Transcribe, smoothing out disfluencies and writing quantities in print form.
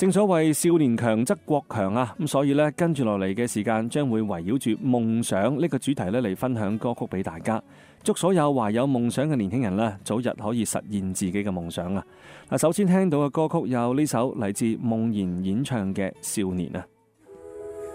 正所謂少年強則國強啊，咁所以呢，跟住落嚟嘅時間將會圍繞住夢想呢個主題呢嚟分享歌曲俾大家，祝所有懷有夢想嘅年輕人呢早日可以實現自己嘅夢想啊！嗱，首先聽到嘅歌曲有呢首嚟自夢妍演唱嘅《少年》啊。